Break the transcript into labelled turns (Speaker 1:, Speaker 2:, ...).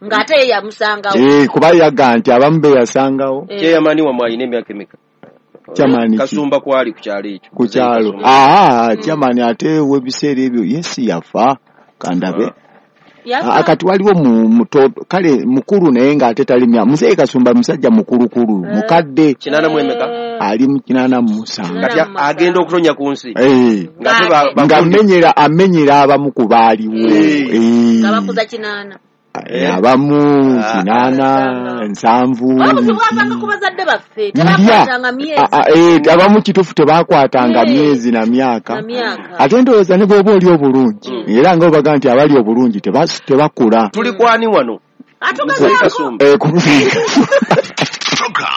Speaker 1: ngate yamusangawo
Speaker 2: kuba yaga nti abamu yasangawo
Speaker 3: Chairman wa mwaine emyaka emeka
Speaker 2: Chamani
Speaker 3: Kasumba kwali kukyalo ekyo
Speaker 2: kukyalo Chamani ate webiseera ebyo yesi yafa kandabe akati waliwo mutoto kale mukuru naye nga ate tali Muzeeyi Kasumba musajja mukuru mukadde
Speaker 3: kinana mwemeka
Speaker 2: ali mu kinana musanga
Speaker 3: kati agenda okutonya ku nsi
Speaker 2: nga amenyera abamu ku baaliwo
Speaker 1: ngabakuza kinana
Speaker 2: abamu kinana nsanvu abamu kitufu tebakwatanga myezi na myaka ate ndowooza ne bw'oba oli obulungi era nga obaga nti abali obulungi tebakula
Speaker 3: tuli kwani wano
Speaker 1: atugazaako